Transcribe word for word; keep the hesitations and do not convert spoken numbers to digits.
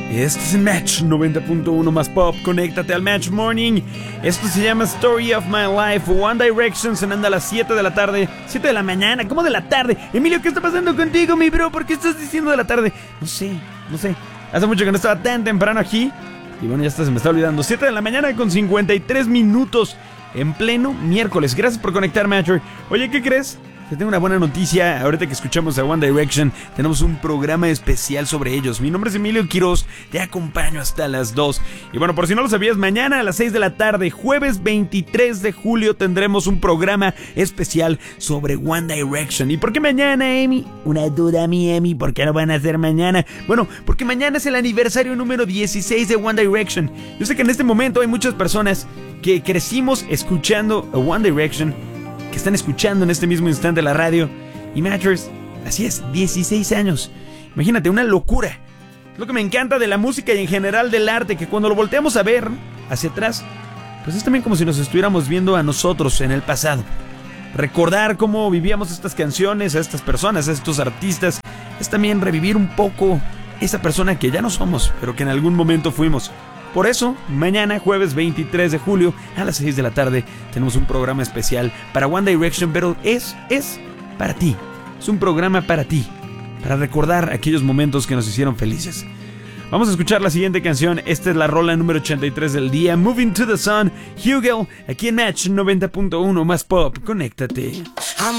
Este es el Match noventa punto uno más pop. Conéctate al Match Morning. Esto se llama Story of My Life. One Direction sonando a las siete de la tarde. siete de la mañana, ¿cómo de la tarde? Emilio, ¿qué está pasando contigo, mi bro? ¿Por qué estás diciendo de la tarde? No sé, no sé. Hace mucho que no estaba tan temprano aquí. Y bueno, ya está, se me está olvidando. siete de la mañana con cincuenta y tres minutos. En pleno miércoles. Gracias por conectar, Matcher. Oye, ¿qué crees? Te tengo una buena noticia. Ahorita que escuchamos a One Direction, tenemos un programa especial sobre ellos. Mi nombre es Emilio Quiroz, te acompaño hasta las dos. Y bueno, por si no lo sabías, mañana a las seis de la tarde, jueves veintitrés de julio, tendremos un programa especial sobre One Direction. ¿Y por qué mañana, Emi? Una duda, mi Emi, ¿por qué lo van a hacer mañana? Bueno, porque mañana es el aniversario número dieciséis de One Direction. Yo sé que en este momento hay muchas personas que crecimos escuchando a One Direction, que están escuchando en este mismo instante la radio. Y Matchers, así es, dieciséis años. Imagínate, una locura. Es lo que me encanta de la música y en general del arte, que cuando lo volteamos a ver hacia atrás, pues es también como si nos estuviéramos viendo a nosotros en el pasado. Recordar cómo vivíamos estas canciones, a estas personas, a estos artistas, es también revivir un poco esa persona que ya no somos, pero que en algún momento fuimos. Por eso, mañana, jueves veintitrés de julio, a las seis de la tarde, tenemos un programa especial para One Direction, pero es, es para ti. Es un programa para ti, para recordar aquellos momentos que nos hicieron felices. Vamos a escuchar la siguiente canción. Esta es la rola número ochenta y tres del día, Moving to the Sun, Hugel, aquí en Match noventa punto uno más pop. Conéctate.